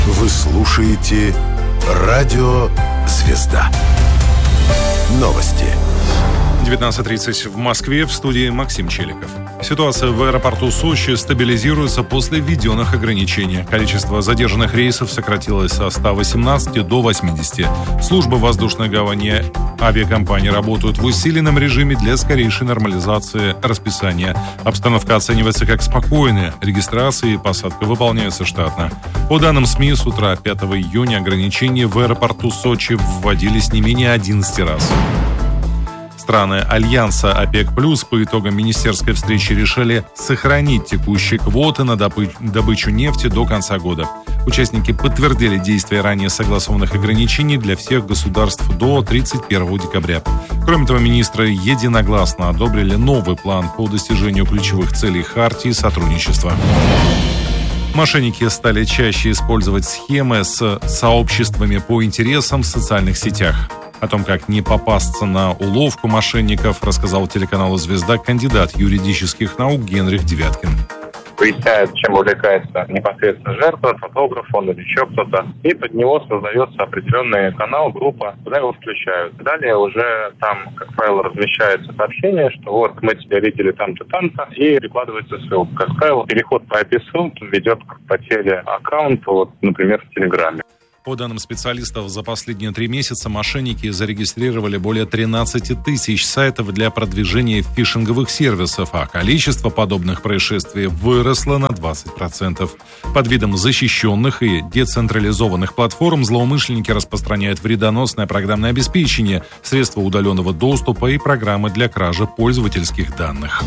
Вы слушаете Радио Звезда. Новости. 19:30 в Москве, в студии Максим Челиков. Ситуация в аэропорту Сочи стабилизируется после введенных ограничений. Количество задержанных рейсов сократилось со 118 до 80. Службы воздушной гавани авиакомпании работают в усиленном режиме для скорейшей нормализации расписания. Обстановка оценивается как спокойная. Регистрация и посадка выполняются штатно. По данным СМИ, с утра 5 июня ограничения в аэропорту Сочи вводились не менее 11 раз. Страны Альянса ОПЕК+, по итогам министерской встречи решили сохранить текущие квоты на добычу нефти до конца года. Участники подтвердили действие ранее согласованных ограничений для всех государств до 31 декабря. Кроме того, министры единогласно одобрили новый план по достижению ключевых целей Хартии сотрудничества. Мошенники стали чаще использовать схемы с сообществами по интересам в социальных сетях. О том, как не попасться на уловку мошенников, рассказал телеканалу «Звезда» кандидат юридических наук Генрих Девяткин. Выясняет, чем увлекается непосредственно жертва, фотограф, он или еще кто-то. И под него создается определенный канал, группа, куда его включают. Далее уже там, как правило, размещается сообщение, что вот мы тебя видели там-то, там-то, и прикладывается ссылка. Как правило, переход по IP-ссылке ведет к потере аккаунта, вот, например, в Телеграме. По данным специалистов, за последние 3 месяца мошенники зарегистрировали более 13 тысяч сайтов для продвижения фишинговых сервисов, а количество подобных происшествий выросло на 20%. Под видом защищенных и децентрализованных платформ злоумышленники распространяют вредоносное программное обеспечение, средства удаленного доступа и программы для кражи пользовательских данных.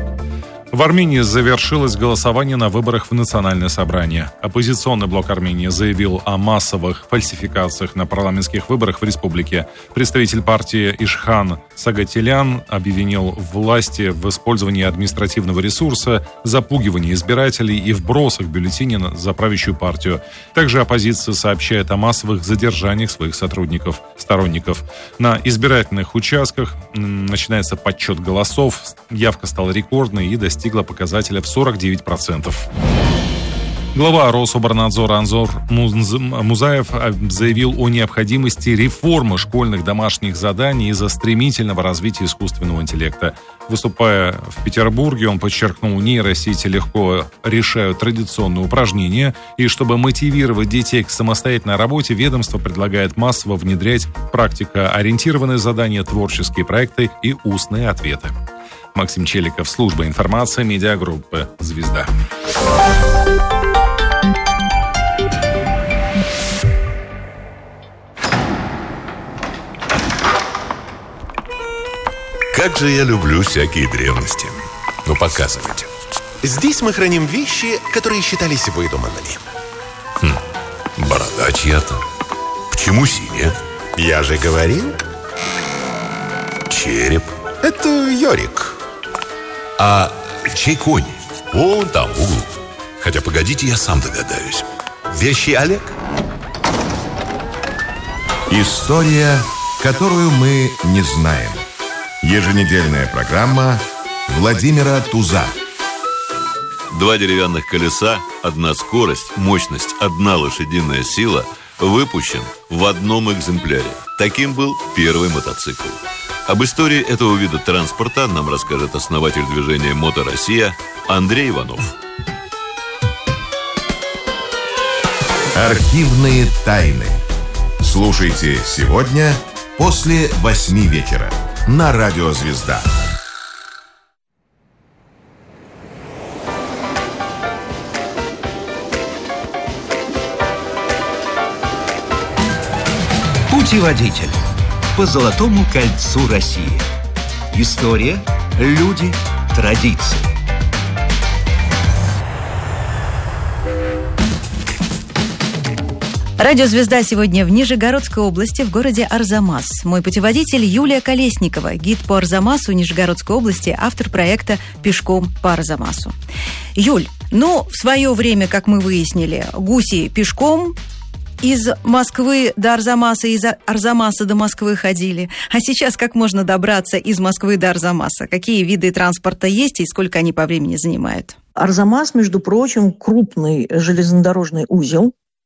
В Армении завершилось голосование на выборах в Национальное собрание. Оппозиционный блок Армении заявил о массовых фальсификациях на парламентских выборах в республике. Представитель партии Ишхан Сагателян обвинил власти в использовании административного ресурса, запугивании избирателей и вбросах бюллетеней за правящую партию. Также оппозиция сообщает о массовых задержаниях своих сторонников. На избирательных участках начинается подсчет голосов. Явка стала рекордной и достигла показателя в 49%. Глава Рособорнадзора Анзор Музаев заявил о необходимости реформы школьных домашних заданий из-за стремительного развития искусственного интеллекта. Выступая в Петербурге, он подчеркнул, нейросети легко решают традиционные упражнения, и чтобы мотивировать детей к самостоятельной работе, ведомство предлагает массово внедрять практикоориентированные задания, творческие проекты и устные ответы. Максим Челиков, служба информации, медиагруппы «Звезда». Как же я люблю всякие древности. Ну, показывайте. Здесь мы храним вещи, которые считались выдуманными. Борода чья-то. Почему синяя? Я же говорил. Череп. Это Йорик. А чей конь? Вон там, в углу. Хотя, погодите, я сам догадаюсь. Вещи Олег? История, которую мы не знаем. Еженедельная программа Владимира Туза. 2 деревянных колеса, 1 скорость, мощность, 1 лошадиная сила выпущен в одном экземпляре. Таким был первый мотоцикл. Об истории этого вида транспорта нам расскажет основатель движения «Мото Россия» Андрей Иванов. Архивные тайны. Слушайте сегодня после 8 вечера на Радио Звезда. Путеводитель по Золотому кольцу России. История, люди, традиции. Радио «Звезда» сегодня в Нижегородской области, в городе Арзамас. Мой путеводитель Юлия Колесникова, гид по Арзамасу Нижегородской области, автор проекта «Пешком по Арзамасу». Юль, в свое время, как мы выяснили, гуси пешком из Москвы до Арзамаса, из Арзамаса до Москвы ходили. А сейчас как можно добраться из Москвы до Арзамаса? Какие виды транспорта есть и сколько они по времени занимают? Арзамас, между прочим, крупный железнодорожный узел.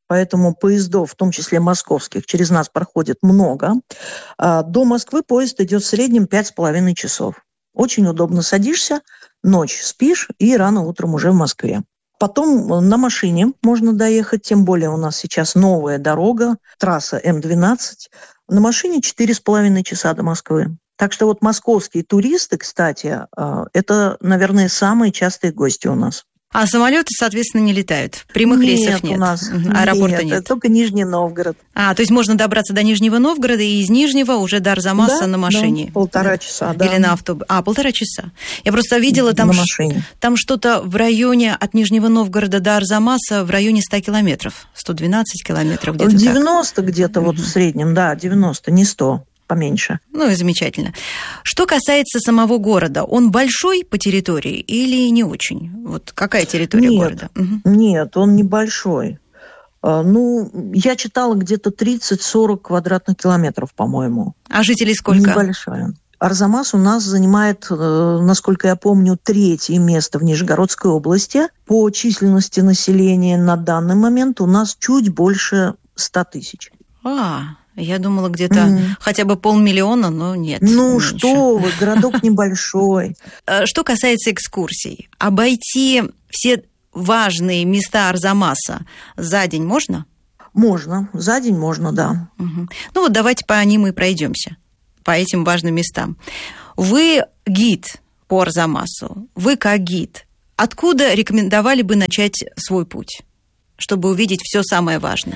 поэтому поездов, в том числе московских, через нас проходит много. До Москвы поезд идет в среднем 5,5 часов. Очень удобно. Садишься, ночь спишь и рано утром уже в Москве. Потом на машине можно доехать, тем более у нас сейчас новая дорога, трасса М12. На машине 4,5 часа до Москвы. Так что вот московские туристы, кстати, это, наверное, самые частые гости у нас. А самолеты, соответственно, не летают? Прямых рейсов нет? У нас Аэропорта нет? Только Нижний Новгород. То есть можно добраться до Нижнего Новгорода и из Нижнего уже до Арзамаса на машине? Да, 1,5 часа, да. Или на автобусе? 1,5 часа. Я просто видела там, там что-то в районе от Нижнего Новгорода до Арзамаса в районе 100 километров. 112 километров где-то 90 так. Где-то вот в среднем, да, 90, не 100. Поменьше. Ну и замечательно. Что касается самого города, он большой по территории или не очень? Вот какая территория города? Нет, он небольшой. Я читала где-то 30-40 квадратных километров, по-моему. А жителей сколько? Небольшая. Арзамас у нас занимает, насколько я помню, 3-е место в Нижегородской области. По численности населения на данный момент у нас чуть больше 100 тысяч. Я думала, где-то хотя бы 500 000, но нет. Меньше. Что вы, городок небольшой. Что касается экскурсий, обойти все важные места Арзамаса за день можно? Можно, за день можно, да. Давайте по ним и пройдемся, по этим важным местам. Вы гид по Арзамасу, вы как гид. Откуда рекомендовали бы начать свой путь, чтобы увидеть все самое важное?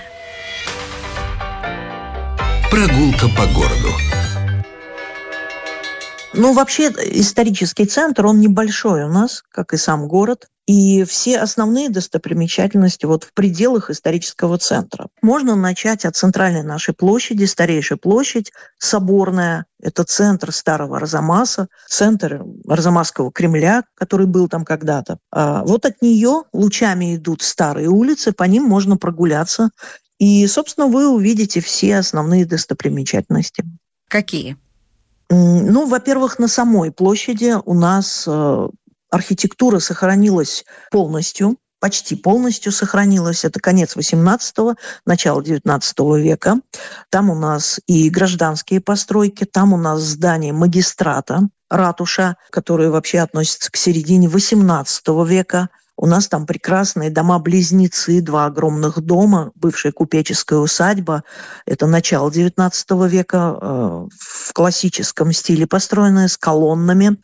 Прогулка по городу. Вообще, исторический центр, он небольшой у нас, как и сам город. И все основные достопримечательности в пределах исторического центра. Можно начать от центральной нашей площади, старейшая площадь, Соборная. Это центр старого Арзамаса, центр Арзамасского Кремля, который был там когда-то. Вот от нее лучами идут старые улицы, по ним можно прогуляться. И, собственно, вы увидите все основные достопримечательности. Какие? Во-первых, на самой площади у нас архитектура сохранилась полностью, почти полностью сохранилась. Это конец 18-го, начало 19 века. Там у нас и гражданские постройки, там у нас здание магистрата, ратуша, которая вообще относится к середине 18 века. У нас там прекрасные дома-близнецы, 2 огромных дома, бывшая купеческая усадьба. Это начало XIX века, в классическом стиле построенная, с колоннами.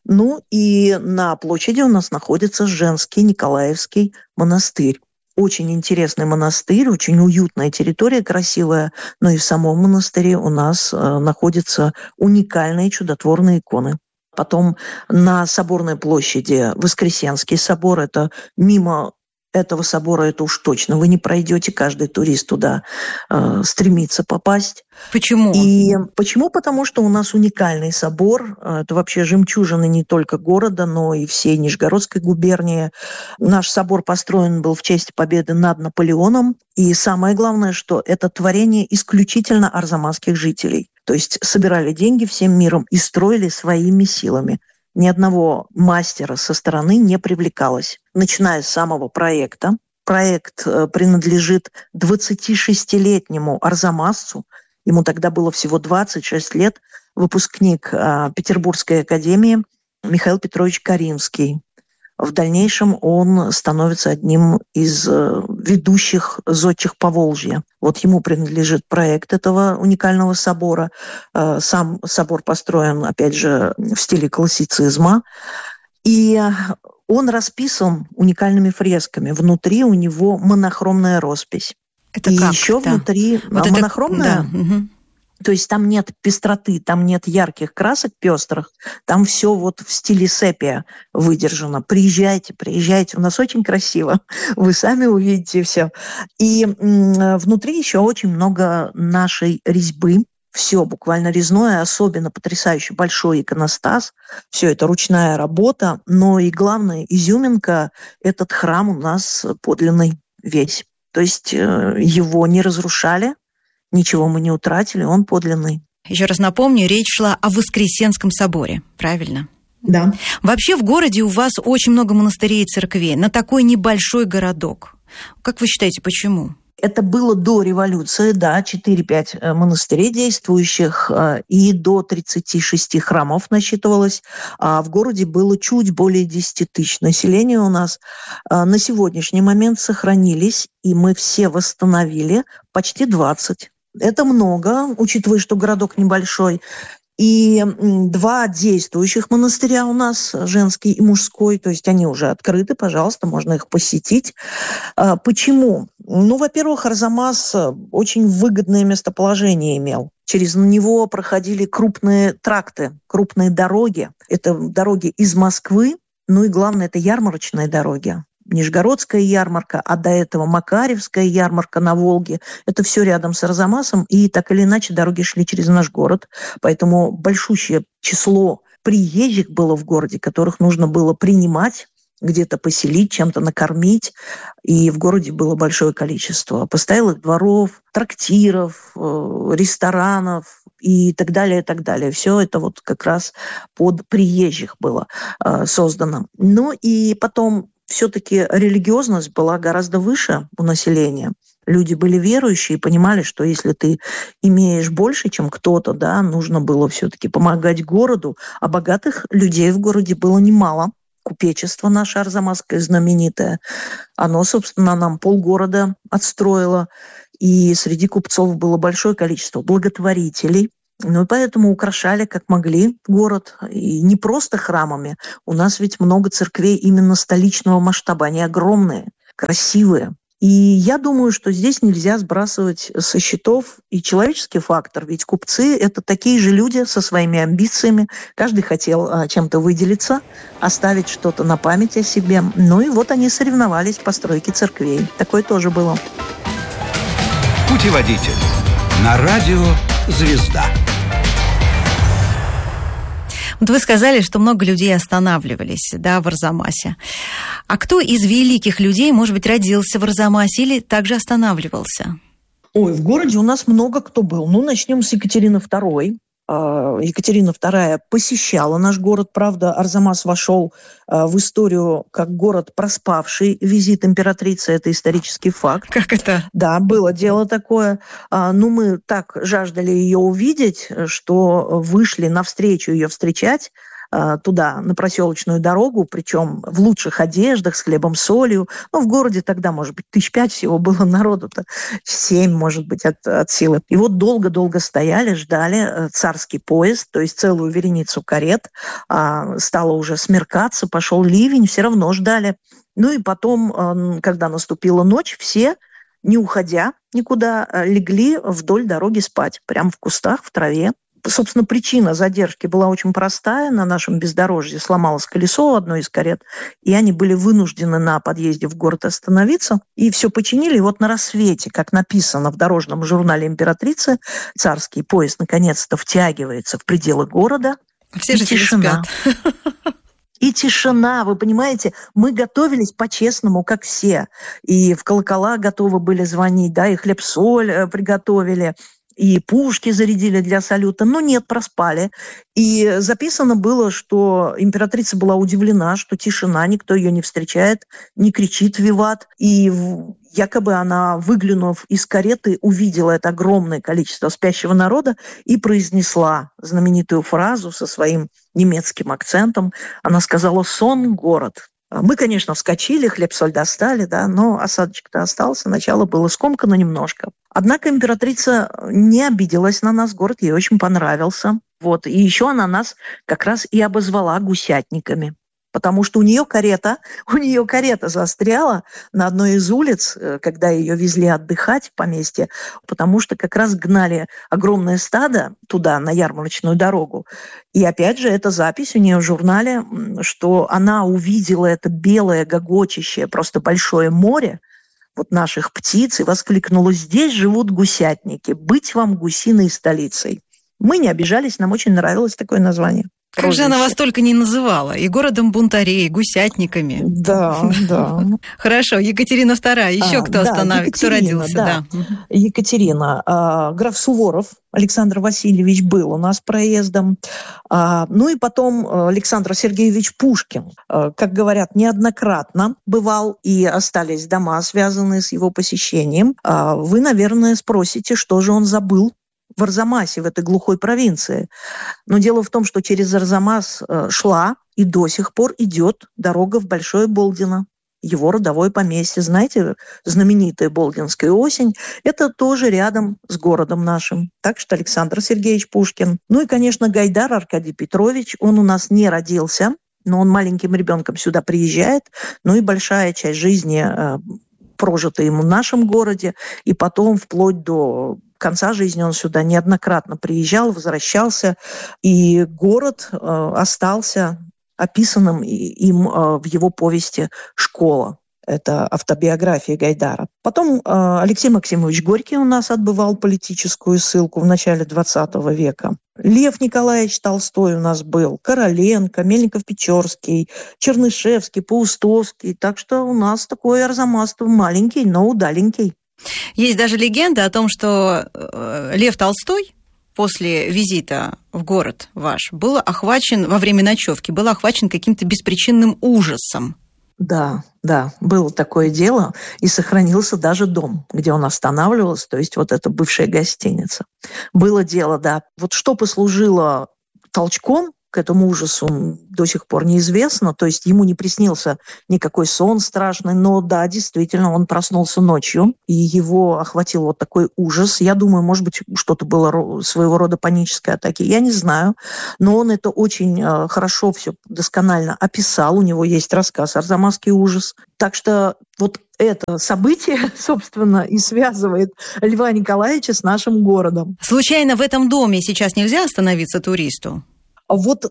И на площади у нас находится женский Николаевский монастырь. Очень интересный монастырь, очень уютная территория, красивая. Но и в самом монастыре у нас находятся уникальные чудотворные иконы. Потом на Соборной площади Воскресенский собор. Это мимо этого собора это уж точно вы не пройдете. Каждый турист туда стремится попасть. Почему? Почему? Потому что у нас уникальный собор. Это вообще жемчужина не только города, но и всей Нижегородской губернии. Наш собор построен был в честь победы над Наполеоном. И самое главное, что это творение исключительно арзамасских жителей. То есть собирали деньги всем миром и строили своими силами. Ни одного мастера со стороны не привлекалось. Начиная с самого проекта. Проект принадлежит 26-летнему арзамасцу. Ему тогда было всего 26 лет. Выпускник Петербургской академии Михаил Петрович Каримский. В дальнейшем он становится одним из ведущих зодчих Поволжья. Вот ему принадлежит проект этого уникального собора. Сам собор построен, опять же, в стиле классицизма. И он расписан уникальными фресками. Внутри у него монохромная роспись. Это и как? еще внутри монохромная... Да. То есть там нет пестроты, там нет ярких красок пестрых, там все в стиле сепия выдержано. Приезжайте, у нас очень красиво, вы сами увидите все. И внутри еще очень много нашей резьбы, все буквально резное, особенно потрясающе большой иконостас. Все это ручная работа, но и главное, изюминка, этот храм у нас подлинный весь. То есть его не разрушали, ничего мы не утратили, он подлинный. Еще раз напомню, речь шла о Воскресенском соборе, правильно? Да. Вообще в городе у вас очень много монастырей и церквей, на такой небольшой городок. Как вы считаете, почему? Это было до революции, да, 4-5 монастырей действующих, и до 36 храмов насчитывалось. А в городе было чуть более 10 тысяч населения у нас. На сегодняшний момент сохранились, и мы все восстановили почти 20. Это много, учитывая, что городок небольшой. И 2 действующих монастыря у нас, женский и мужской, то есть они уже открыты, пожалуйста, можно их посетить. Почему? Ну, во-первых, Арзамас очень выгодное местоположение имел. Через него проходили крупные тракты, крупные дороги. Это дороги из Москвы, ну и главное, это ярмарочные дороги. Нижегородская ярмарка, а до этого Макаревская ярмарка на Волге. Это все рядом с Арзамасом, и так или иначе дороги шли через наш город. Поэтому большущее число приезжих было в городе, которых нужно было принимать, где-то поселить, чем-то накормить. И в городе было большое количество постоялых дворов, трактиров, ресторанов и так далее, и так далее. Все это вот как раз под приезжих было создано. Ну и потом все-таки религиозность была гораздо выше у населения. Люди были верующие и понимали, что если ты имеешь больше, чем кто-то, да, нужно было все-таки помогать городу, а богатых людей в городе было немало. Купечество наше арзамасское знаменитое, оно, собственно, нам полгорода отстроило, и среди купцов было большое количество благотворителей. Ну и поэтому украшали как могли город. И не просто храмами. У нас ведь много церквей именно столичного масштаба. Они огромные, красивые. И я думаю, что здесь нельзя сбрасывать со счетов и человеческий фактор. Ведь купцы – это такие же люди со своими амбициями. Каждый хотел чем-то выделиться, оставить что-то на память о себе. Ну и вот они соревновались в постройке церквей. Такое тоже было. Путеводитель на радио «Звезда». Вот вы сказали, что много людей останавливались, да, в Арзамасе. А кто из великих людей, может быть, родился в Арзамасе или также останавливался? Ой, в городе у нас много кто был. Ну, начнем с Екатерины II. Екатерина II посещала наш город. Правда, Арзамас вошел в историю как город, проспавший визит императрицы. Это исторический факт. Как это? Да, было дело такое. Ну, мы так жаждали ее увидеть, что вышли навстречу ее встречать туда, на проселочную дорогу, причем в лучших одеждах, с хлебом, солью. Ну, в городе тогда, может быть, 5 всего было народу-то, 7, может быть, от силы. И вот долго-долго стояли, ждали царский поезд, то есть целую вереницу карет. Стало уже смеркаться, пошел ливень, все равно ждали. Ну и потом, когда наступила ночь, все, не уходя никуда, легли вдоль дороги спать, прямо в кустах, в траве. Собственно, причина задержки была очень простая. На нашем бездорожье сломалось колесо у одной из карет, и они были вынуждены на подъезде в город остановиться. И все починили. И вот на рассвете, как написано в дорожном журнале императрицы, царский поезд наконец-то втягивается в пределы города. Все же тишина. И тишина, вы понимаете, мы готовились по-честному, как все. И в колокола готовы были звонить, да, и хлеб-соль приготовили, и пушки зарядили для салюта. Но нет, проспали. И записано было, что императрица была удивлена, что тишина, никто ее не встречает, не кричит «Виват». И якобы она, выглянув из кареты, увидела это огромное количество спящего народа и произнесла знаменитую фразу со своим немецким акцентом. Она сказала «Сон, город». Мы, конечно, вскочили, хлеб-соль достали, да, но осадочек-то остался. Начало было скомкано немножко. Однако императрица не обиделась на нас, город ей очень понравился. Вот. И еще она нас как раз и обозвала гусятниками. Потому что у нее карета застряла на одной из улиц, когда ее везли отдыхать в поместье, потому что как раз гнали огромное стадо туда, на ярмарочную дорогу. И опять же, эта запись у нее в журнале, что она увидела это белое, гогочащее, просто большое море вот наших птиц и воскликнула: «Здесь живут гусятники, быть вам гусиной столицей». Мы не обижались, нам очень нравилось такое название. Как же она вас только не называла? И городом бунтарей, и гусятниками. Да, да. Хорошо, Екатерина II. Еще кто останавливает? Кто родился? Да. Екатерина. Граф Суворов Александр Васильевич был у нас проездом. Ну и потом Александр Сергеевич Пушкин. Как говорят, неоднократно бывал, и остались дома, связанные с его посещением. Вы, наверное, спросите, что же он забыл в Арзамасе, в этой глухой провинции. Но дело в том, что через Арзамас шла и до сих пор идет дорога в Большое Болдино, его родовое поместье. Знаете, знаменитая Болдинская осень, это тоже рядом с городом нашим. Так что Александр Сергеевич Пушкин. Ну и, конечно, Гайдар Аркадий Петрович. Он у нас не родился, но он маленьким ребенком сюда приезжает. Ну и большая часть жизни прожита ему в нашем городе. И потом, вплоть до конца жизни, он сюда неоднократно приезжал, возвращался, и город остался описанным им в его повести «Школа». Это автобиография Гайдара. Потом Алексей Максимович Горький у нас отбывал политическую ссылку в начале XX века. Лев Николаевич Толстой у нас был, Короленко, Мельников-Печорский, Чернышевский, Паустовский. Так что у нас такой Арзамас маленький, но удаленький. Есть даже легенда о том, что Лев Толстой после визита в город ваш был охвачен, во время ночевки, был охвачен каким-то беспричинным ужасом. Да, было такое дело, и сохранился даже дом, где он останавливался, то есть вот это бывшая гостиница. Было дело, да. Вот что послужило толчком к этому ужасу, до сих пор неизвестно. То есть ему не приснился никакой сон страшный, но да, действительно, он проснулся ночью, и его охватил вот такой ужас. Я думаю, может быть, что-то было своего рода панической атаки, я не знаю, но он это очень хорошо все досконально описал. У него есть рассказ «Арзамасский ужас». Так что вот это событие, собственно, и связывает Льва Николаевича с нашим городом. Случайно в этом доме сейчас нельзя остановиться туристу? Вот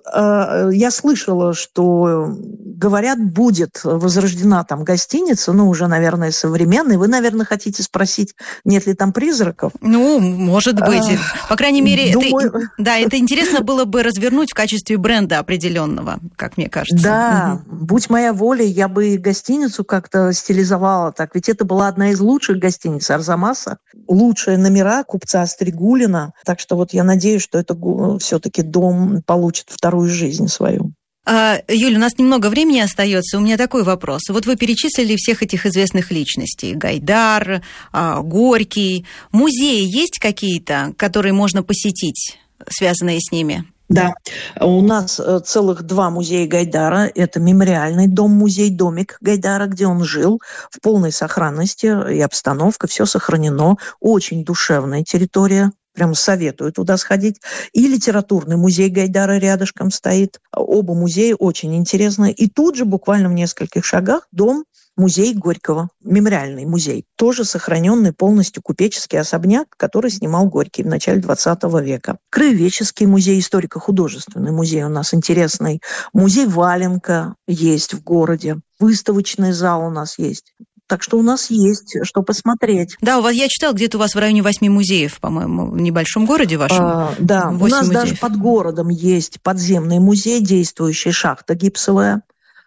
я слышала, что, говорят, будет возрождена там гостиница, ну, уже, наверное, современная. Вы, наверное, хотите спросить, нет ли там призраков? Ну, может быть. По крайней мере, думаю... это интересно было бы развернуть в качестве бренда определенного, как мне кажется. Да, будь моя воля, я бы гостиницу как-то стилизовала так. Ведь это была одна из лучших гостиниц Арзамаса. Лучшие номера купца Стригулина. Так что вот я надеюсь, что это все-таки дом получит вторую жизнь свою. Юль, у нас немного времени остается. У меня такой вопрос. Вот вы перечислили всех этих известных личностей. Гайдар, Горький. Музеи есть какие-то, которые можно посетить, связанные с ними? Да, у нас целых 2 музея Гайдара. Это мемориальный дом-музей, домик Гайдара, где он жил, в полной сохранности, и обстановка, все сохранено. Очень душевная территория. Прям советую туда сходить. И литературный музей Гайдара рядышком стоит. Оба музея очень интересные. И тут же, буквально в нескольких шагах, музей Горького, мемориальный музей. Тоже сохраненный полностью купеческий особняк, который снимал Горький в начале 20 века. Краеведческий музей, историко-художественный музей у нас интересный. Музей Валенка есть в городе. Выставочный зал у нас есть. Так что у нас есть что посмотреть. Да, я читала, где-то у вас в районе 8 музеев, по-моему, в небольшом городе вашем. Да, у нас музеев. Даже под городом есть подземный музей, действующая шахта гипсовая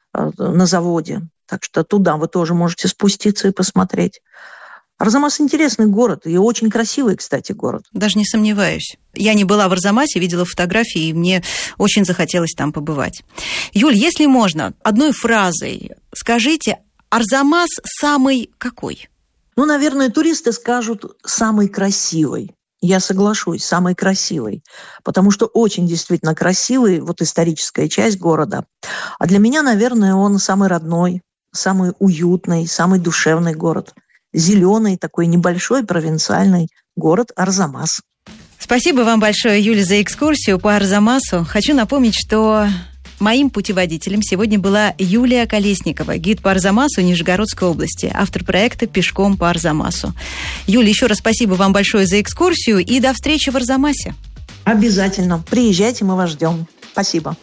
на заводе. Так что туда вы тоже можете спуститься и посмотреть. Арзамас интересный город и очень красивый, кстати, город. Даже не сомневаюсь. Я не была в Арзамасе, видела фотографии, и мне очень захотелось там побывать. Юль, если можно, одной фразой скажите, Арзамас самый какой? Ну, наверное, туристы скажут самый красивый. Я соглашусь, самый красивый. Потому что очень действительно красивый, вот историческая часть города. А для меня, наверное, он самый родной, самый уютный, самый душевный город. Зеленый, такой небольшой провинциальный город Арзамас. Спасибо вам большое, Юля, за экскурсию по Арзамасу. Хочу напомнить, что моим путеводителем сегодня была Юлия Колесникова, гид по Арзамасу Нижегородской области, автор проекта «Пешком по Арзамасу». Юля, еще раз спасибо вам большое за экскурсию и до встречи в Арзамасе. Обязательно. Приезжайте, мы вас ждем. Спасибо.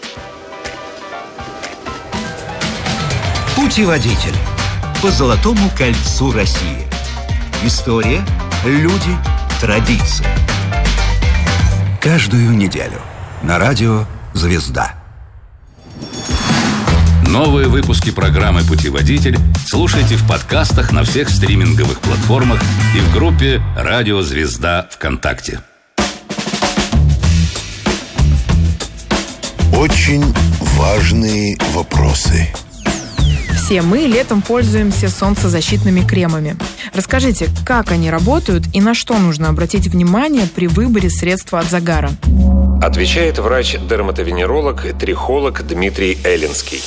Путеводитель по Золотому кольцу России. История, люди, традиции. Каждую неделю на радио «Звезда». Новые выпуски программы «Путеводитель» слушайте в подкастах на всех стриминговых платформах и в группе «Радио Звезда» ВКонтакте. Очень важные вопросы. Все мы летом пользуемся солнцезащитными кремами. Расскажите, как они работают и на что нужно обратить внимание при выборе средства от загара? Отвечает врач-дерматовенеролог, трихолог Дмитрий Эллинский.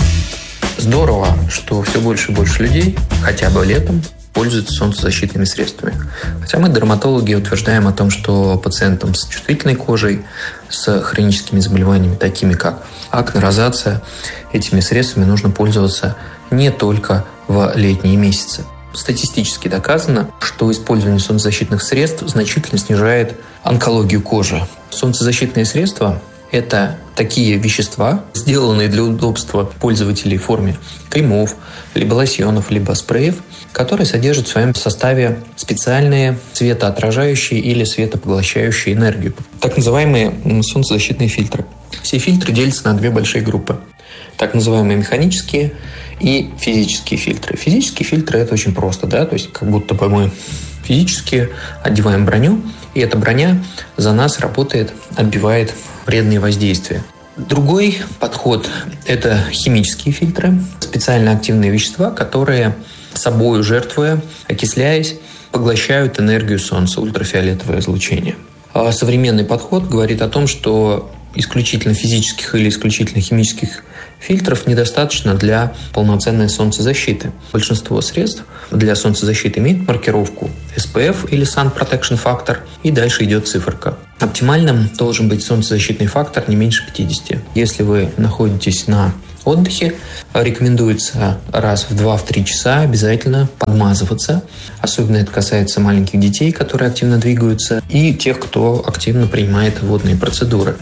Здорово, что все больше и больше людей, хотя бы летом, пользуются солнцезащитными средствами. Хотя мы, дерматологи, утверждаем о том, что пациентам с чувствительной кожей, с хроническими заболеваниями, такими как акне, розация, этими средствами нужно пользоваться не только в летние месяцы. Статистически доказано, что использование солнцезащитных средств значительно снижает онкологию кожи. Солнцезащитные средства – это такие вещества, сделанные для удобства пользователей в форме кремов, либо лосьонов, либо спреев, которые содержат в своем составе специальные светоотражающие или светопоглощающие энергию, так называемые солнцезащитные фильтры. Все фильтры делятся на две большие группы. Так называемые механические и физические фильтры. Физические фильтры – это очень просто, да, то есть как будто бы мы физически одеваем броню, и эта броня за нас работает, отбивает вредные воздействия. Другой подход – это химические фильтры, специально активные вещества, которые собою жертвуя, окисляясь, поглощают энергию Солнца, ультрафиолетовое излучение. А современный подход говорит о том, что исключительно физических или исключительно химических фильтров недостаточно для полноценной солнцезащиты. Большинство средств для солнцезащиты имеет маркировку SPF или Sun Protection Factor, и дальше идет циферка. Оптимальным должен быть солнцезащитный фактор не меньше 50. Если вы находитесь на отдыхе, рекомендуется раз в 2-3 часа обязательно подмазываться. Особенно это касается маленьких детей, которые активно двигаются, и тех, кто активно принимает водные процедуры.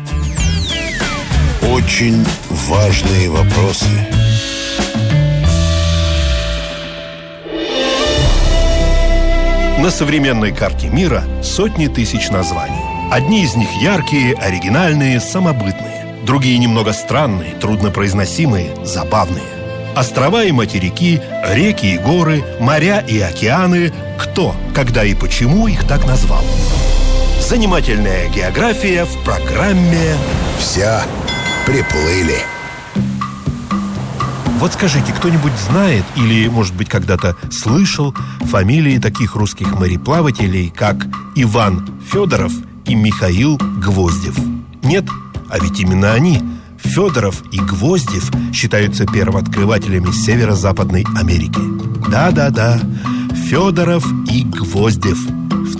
Очень важные вопросы. На современной карте мира сотни тысяч названий. Одни из них яркие, оригинальные, самобытные. Другие немного странные, труднопроизносимые, забавные. Острова и материки, реки и горы, моря и океаны. Кто, когда и почему их так назвал? Занимательная география в программе «Вся приплыли». Вот скажите, кто-нибудь знает или, может быть, когда-то слышал фамилии таких русских мореплавателей, как Иван Федоров и Михаил Гвоздев? Нет? А ведь именно они, Федоров и Гвоздев, считаются первооткрывателями Северо-Западной Америки. Да-да-да, Федоров и Гвоздев. В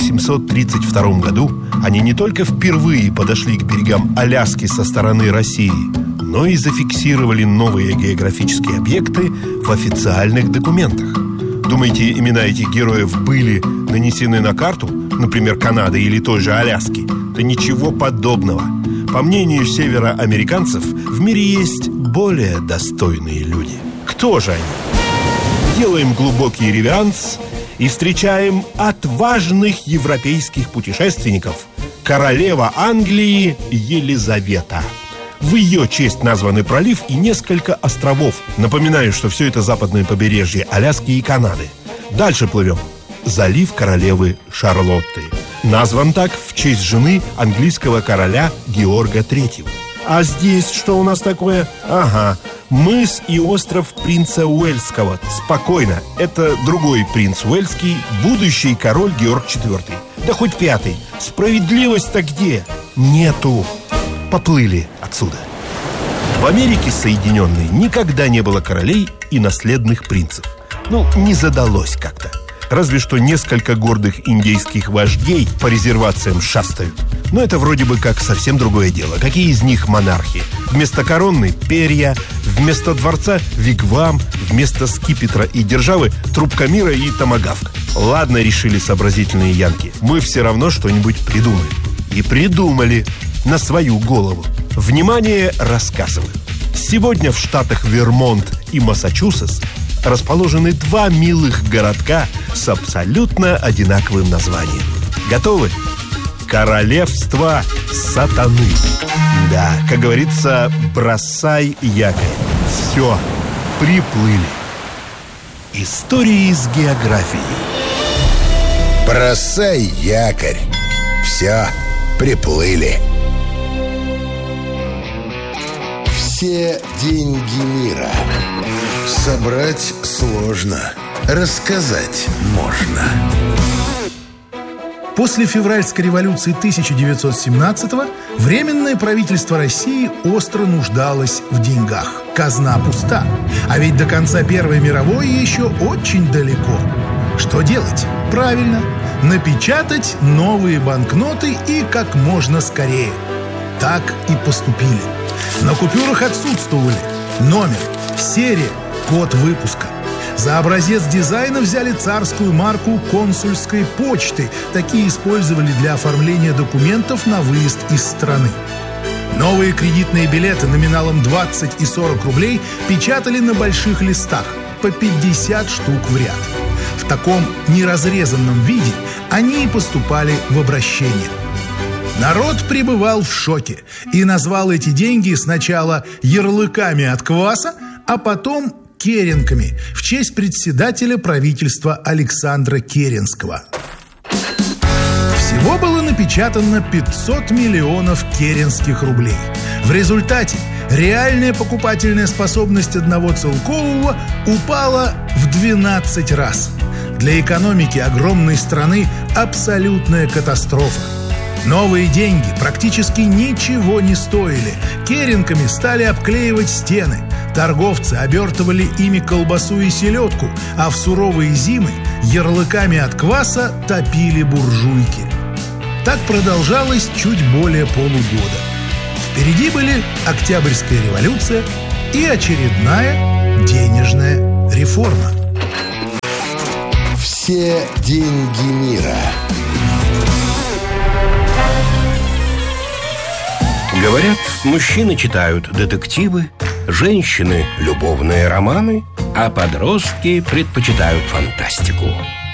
1732 году они не только впервые подошли к берегам Аляски со стороны России, но и зафиксировали новые географические объекты в официальных документах. Думаете, имена этих героев были нанесены на карту, например, Канады или той же Аляски? Да ничего подобного. По мнению североамериканцев, в мире есть более достойные люди. Кто же они? Делаем глубокий реверанс и встречаем отважных европейских путешественников. Королева Англии Елизавета. В ее честь названы пролив и несколько островов. Напоминаю, что все это западное побережье Аляски и Канады. Дальше плывем. Залив королевы Шарлотты. Назван так в честь жены английского короля Георга III. А здесь что у нас такое? Ага, мыс и остров принца Уэльского. Спокойно, это другой принц Уэльский, будущий король Георг IV. Да хоть 5-й. Справедливость-то где? Нету. Поплыли отсюда. В Америке Соединенной никогда не было королей и наследных принцев. Не задалось как-то. Разве что несколько гордых индейских вождей по резервациям шастают. Но это вроде бы как совсем другое дело. Какие из них монархи? Вместо короны – перья, вместо дворца – вигвам, вместо скипетра и державы – трубка мира и томагавк. Ладно, решили сообразительные янки. Мы все равно что-нибудь придумаем. И придумали на свою голову. Внимание, рассказываю. Сегодня в штатах Вермонт и Массачусетс расположены 2 милых городка с абсолютно одинаковым названием. Готовы? Королевство сатаны. Да, как говорится, бросай якорь. Все, приплыли. Истории из географии. Бросай якорь. Все, приплыли. Все деньги мира. Собрать сложно, рассказать можно. После февральской революции 1917-го Временное правительство России остро нуждалось в деньгах. Казна пуста. А ведь до конца Первой мировой еще очень далеко. Что делать? Правильно, напечатать новые банкноты и как можно скорее. Так и поступили. На купюрах отсутствовали номер, серия, код выпуска. За образец дизайна взяли царскую марку консульской почты. Такие использовали для оформления документов на выезд из страны. Новые кредитные билеты номиналом 20 и 40 рублей печатали на больших листах, по 50 штук в ряд. В таком неразрезанном виде они и поступали в обращение. Народ пребывал в шоке и назвал эти деньги сначала ярлыками от кваса, а потом керенками в честь председателя правительства Александра Керенского. Всего было напечатано 500 миллионов керенских рублей. В результате реальная покупательная способность одного целкового упала в 12 раз. Для экономики огромной страны абсолютная катастрофа. Новые деньги практически ничего не стоили. Керенками стали обклеивать стены. Торговцы обертывали ими колбасу и селедку, а в суровые зимы ярлыками от кваса топили буржуйки. Так продолжалось чуть более полугода. Впереди были Октябрьская революция и очередная денежная реформа. Все деньги мира. Говорят, мужчины читают детективы, женщины – любовные романы, а подростки предпочитают фантастику.